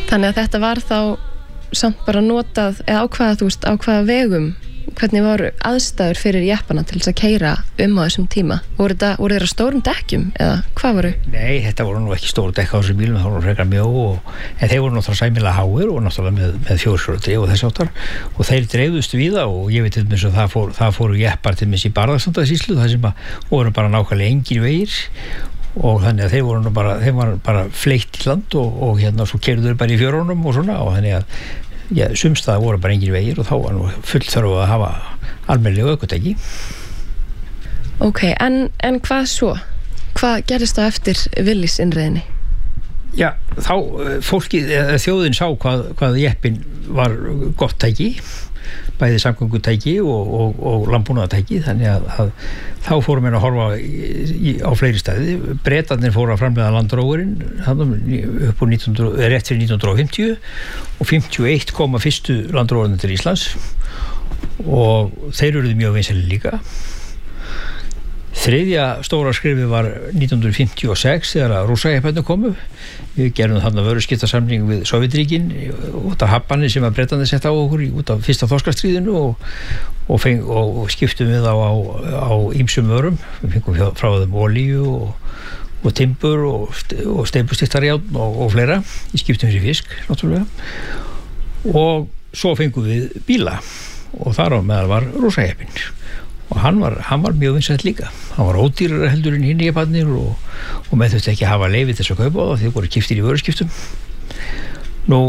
Þannig að þetta var þá samt bara notað, eða á hvaða vegum, hvernig voru aðstæður fyrir jeppana til þess að keyra á þessum tíma? Voru þeir á stórum dekkjum eða hvað voru? Nei, þetta voru nú ekki stóru dekk á þessum bílum, það voru frekar mjó en þeir voru náttúrulega sæmilega háir og náttúrulega með fjórhjólsdrif og þess áttar og þeir dreifðust víða og ég veit til dæmis að það fóru jeppar til dæmis í Barðastrandarsýslu þar sem voru bara nákvæmlega engir vegir og þannig að þeir voru bara fleitt í land og hérna svo keyrðu þeir bara í fjörunum og svona og þannig að sumstaðar voru bara engir vegir og þá var nú full þörf að hafa almennilega ökutæki. Ok, en hvað svo? Hvað gerist þá eftir Willys-innreiðinni? Já, þá þjóðin sá hvað jeppinn var gott tæki, bæði samgöngutæki og landbúnaðartæki, þannig að þá fórum við að horfa á fleiri staði. Bretarnir fóru að framleiða landróðurinn upp úr rétt fyrir 1950 og 51 koma fyrstu landróðurinn til Íslands og þeir eruðu mjög vinsælir líka. Þriðja stóra skrifið var 1956 þegar að rússajepparnir komu. Við gerðum þarna vöruskiptasamning við Sovétríkin út af hafnbanni sem að Bretarnir sett á okkur út af fyrsta þorskastríðinu og skiptum við á ýmsum vörum. Við fengum frá þeim olíu og timbur og steypustyktarjárn og fleira. Við skiptum fyrir fisk, náttúrulega. Og svo fengum við bíla og þar á meðal var rússajeppinn. Og hann var mjög vinsæll líka. Hann var ódýrari heldur en hinni jepparnir og menn þurfti ekki að hafa leyfi til þess að kaupa það, þeir voru keyptir í vöruskiptum. Nú,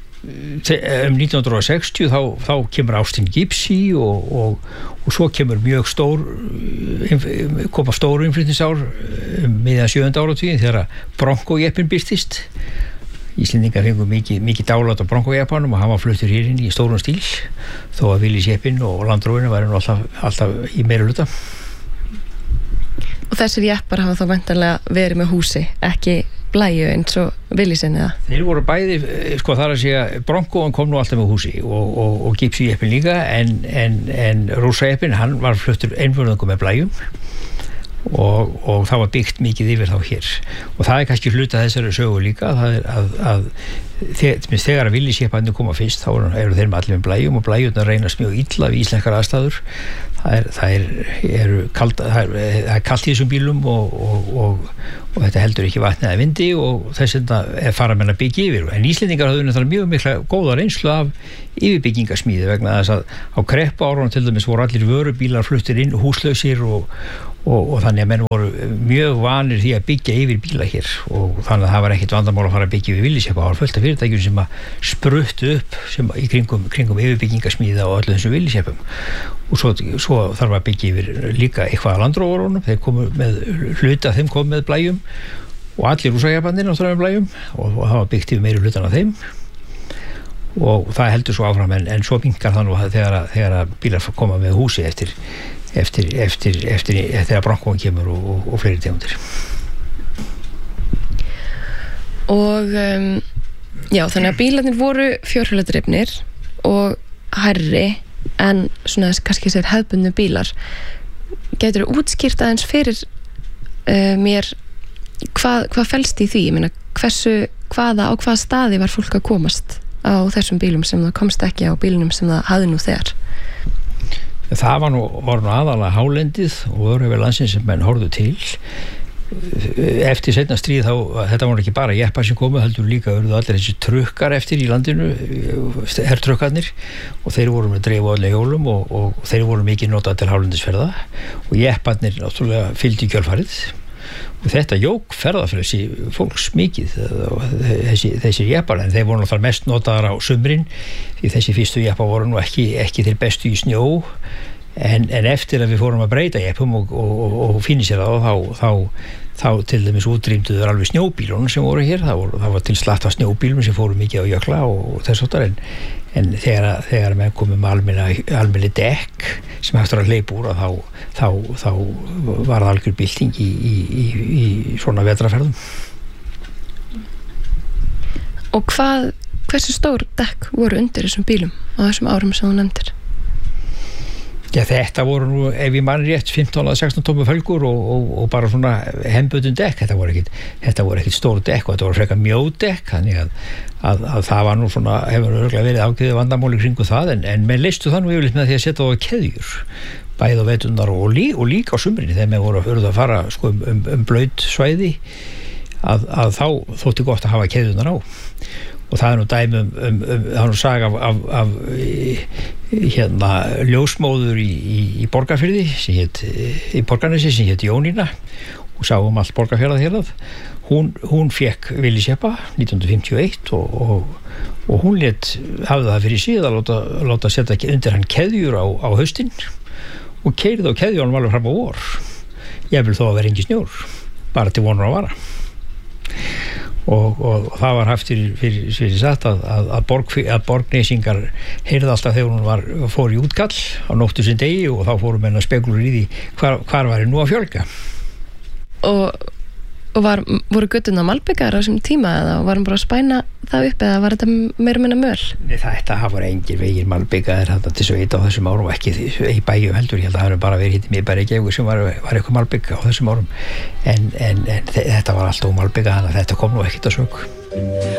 1960 þá kemur Austin Gipsy og svo kemur mjög koma stór innflutningsár miðjan 7. áratuginn þegar Bronco-jeppinn birtist. Íslendingar fengu mikið dálæti á Bronco-jeppanum og hann var fluttur hér inn í stórum stíl þó að Willys-jeppinn og landróðurinn væri nú alltaf í meirihluta. Og þessir jeppar hafa þá væntanlega verið með húsi, ekki blæju eins og Willys-inn eða? Þeir voru bæði, þar að segja, Bronco'n kom nú alltaf með húsi og Gipsy-jeppinn líka en rússajeppinn, hann var fluttur einvörðungu með blæjum og það var byggt mikið yfir þá hér og það kannski hluta þessari sögu líka það að þegar að Willys-jepparnir koma fyrst þá eru þeir með allir með blæjum og blæjurnar reynast mjög illa við íslenskar aðstæður það er kalt í þessum bílum og þetta heldur ekki vatni eða vindi og þess vegna fara menn að byggja yfir en Íslendingar höfðu náttúrulega mjög mikla góða reynslu af yfirbyggingasmíði vegna þess að á kreppuárunum til dæmis voru allir vörubílar fluttir inn húslausir og þannig að menn voru mjög vanir því að byggja yfir bíla hér og þannig að það var ekkert vandamál að fara að byggja yfir Willys-jeppa. Það var fullt af fyrirtækjum sem að spruttu upp sem í kringum yfirbyggingasmíða og öllu þessum Willys-jeppum og svo þarf að byggja yfir líka eitthvað að landróðurunum. Þeir komu með hluta þeim kom með blæjum og allir rússajepparnir náttúrulega með blæjum og það var byggt yfir meiri hlutan af þeim og það heldur svo áfram en svo minnkar það nú þegar bílar koma með húsi eftir að Bronco'n kemur og fleiri tegundir. Og já, þannig að bílarnir voru fjórhjóladrifnir og hærri en svona kannski sér hefðbundnu bílar. Gætirðu útskýrt aðeins fyrir mér hvað felst í því? Ég meina, á hvaða staði var fólk að komast á þessum bílum sem það komst ekki á bílunum sem það hafði nú þegar? Það var nú aðalega hálendið og öðru yfir landsins sem menn horfðu til. Eftir seinna stríð þetta voru ekki bara jeppar sem komu, heldur líka urðu allir þessi trukkar eftir í landinu, hertrukkarnir og þeir voru með dreif og allir hjólum og þeir voru mikið notað til hálendisferða og jepparnir náttúrulega fylgdu í kjölfarið og þetta jók ferðafrelsi fólks mikið þessi jeppar en þeir voru náttúrulega mest notaðar á sumrin því þessi fyrstu jeppar voru nú ekki til bestu í snjó en eftir að við fórum að breyta jeppum og finisera þá til dæmis útrýmduður alveg snjóbílunum sem voru hér það var til slatt af snjóbílum sem fóru mikið á jökla og þess áttar en þegar menn komum með almenni dekk sem hægt var að hleypa úr þá var það algjör bylting í svona vetrarferðum. Og hversu stór dekk voru undir þessum bílum á þessum árum sem þú nefndir? Já, þetta voru nú, ef ég man rétt, 15 eða 16 tómu fölgur og bara svona hembundin dekk. Þetta voru ekkit stór dekk og þetta voru frekar mjóð dekk, þannig að það var nú svona, hefur örugglega verið ákveðið vandamáli kringu það, en menn leystu það nú yfirleitt með því að setja á keðjur, bæði á veturnar og líka á sumrinni, þegar menn voru að fara sko, blautt svæði, að þá þótti gott að hafa keðjurnar á. Og það er nú dæmi það er nú saga af hérna ljósmóður í Borgarfirði í Borgarnesi sem hét Jónína og sá allt Borgarfjarðarhérað. Hún fekk Villisjeppa 1951 og hún hafði það fyrir sig að láta setja undir hann keðjur á haustinn og keyrði á keðjunum alveg fram á vor. Jafnvel þó að vera engin snjór, bara til vonar að vara. Og það var haft fyrir sagt að borgnesingar heyrði alltaf þegar hún fór í útkall á nóttu sem degi og þá fóru menn að spekulur í því hvar var nú að fjölga. Og voru götturnar malbikaðar á þessum tíma eða var hann bara að spæna það upp eða var þetta meira minna möl? Nei, þetta var engin vegir malbikaðar þetta til sveita á þessum árum og ekki í bæjum heldur, ég held að það hefur bara verið hittum í bara Reykjavík sem var eitthvað malbika á þessum árum en þetta var alltaf malbikað þannig að þetta kom nú ekkert að sök.